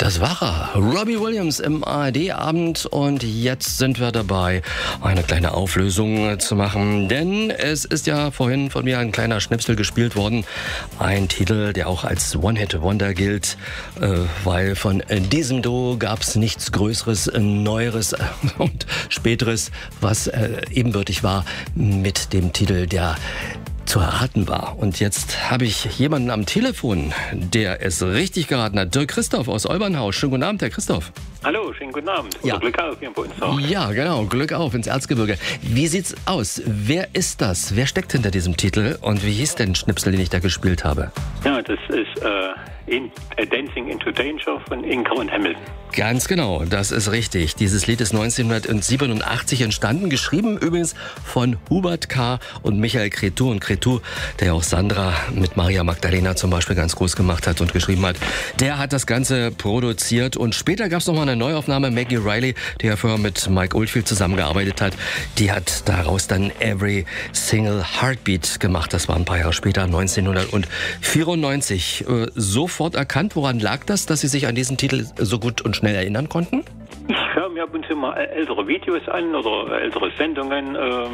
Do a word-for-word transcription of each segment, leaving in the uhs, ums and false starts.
Das war er, Robbie Williams im A R D-Abend, und jetzt sind wir dabei, eine kleine Auflösung zu machen, denn es ist ja vorhin von mir ein kleiner Schnipsel gespielt worden, ein Titel, der auch als One-Hit-Wonder gilt, äh, weil von diesem Duo gab es nichts Größeres, Neueres und Späteres, was äh, ebenbürtig war mit dem Titel, der zu erraten war. Und jetzt habe ich jemanden am Telefon, der es richtig geraten hat. Dirk Christoph aus Olbernhaus. Schönen guten Abend, Herr Christoph. Hallo, schönen guten Abend. Ja. Glück auf hier bei uns auch. Ja, genau. Glück auf ins Erzgebirge. Wie sieht's aus? Wer ist das? Wer steckt hinter diesem Titel? Und wie hieß denn Schnipsel, den ich da gespielt habe? Ja, das ist äh, in, äh, Dancing into Danger von Inca und Hamilton. Ganz genau, das ist richtig. Dieses Lied ist neunzehnhundertsiebenundachtzig entstanden, geschrieben übrigens von Hubert K. und Michael Cretu. Und Cretu, der ja auch Sandra mit Maria Magdalena zum Beispiel ganz groß gemacht hat und geschrieben hat, der hat das Ganze produziert. Und später gab es nochmal eine Neuaufnahme. Maggie Riley, die ja vorher mit Mike Oldfield zusammengearbeitet hat, die hat daraus dann Every Single Heartbeat gemacht. Das war ein paar Jahre später, neunzehnhundertvierundneunzig. Äh, sofort erkannt, woran lag das, dass Sie sich an diesen Titel so gut und schnell erinnern konnten? Ich höre mir ab und zu mal ältere Videos an oder ältere Sendungen, ähm,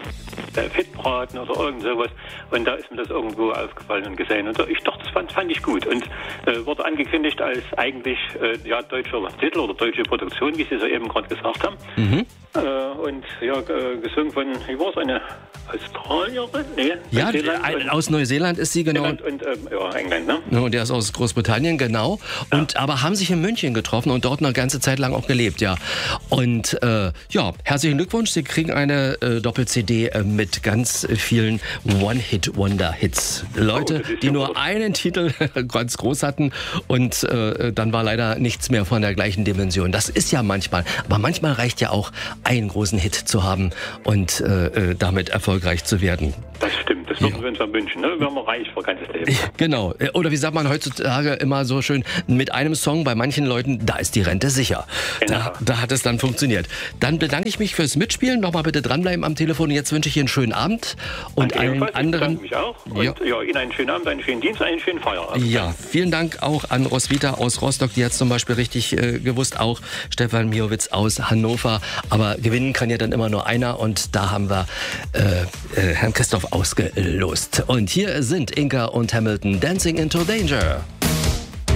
Fitbraten oder irgend sowas, und da ist mir das irgendwo aufgefallen und gesehen, und ich dachte, das fand, fand ich gut, und äh, wurde angekündigt als eigentlich äh, ja, deutscher Titel oder deutsche Produktion, wie Sie so eben gerade gesagt haben. Mhm. Äh, und ja, äh, gesungen von, wie war es, eine Australierin? Nee, ja, Neuseeland aus Neuseeland ist sie, genau. Und, und äh, ja, England, ne? Und der ist aus Großbritannien, genau. Und ja. Aber haben sich in München getroffen und dort eine ganze Zeit lang auch gelebt, ja. Und äh, ja, herzlichen Glückwunsch, Sie kriegen eine äh, Doppel-C D äh, mit ganz vielen One-Hit-Wonder-Hits. Leute, oh, die nur einen Titel ganz groß hatten, und äh, dann war leider nichts mehr von der gleichen Dimension. Das ist ja manchmal, aber manchmal reicht ja auch, einen großen Hit zu haben und äh, damit erfolgreich zu werden. Das stimmt, das würden ja. wir uns ja wünschen, ne? Wir haben reich für ganzes Leben. Genau, oder wie sagt man heutzutage immer so schön, mit einem Song bei manchen Leuten, da ist die Rente sicher. Genau. Da, da hat es dann funktioniert. Dann bedanke ich mich fürs Mitspielen, nochmal bitte dranbleiben am Telefon. Jetzt wünsche ich Ihnen einen schönen Abend und Danke, allen anderen. Ich mich auch. Und ja. ja, Ihnen einen schönen Abend, einen schönen Dienst, einen schönen Feierabend. Ja, vielen Dank auch an Roswitha aus Rostock, die hat es zum Beispiel richtig äh, gewusst, auch Stefan Miowitz aus Hannover. Aber gewinnen kann ja dann immer nur einer, und da haben wir äh, äh, Herrn Christoph ausgelost. Und hier sind Inca und Hamilton, Dancing into Danger.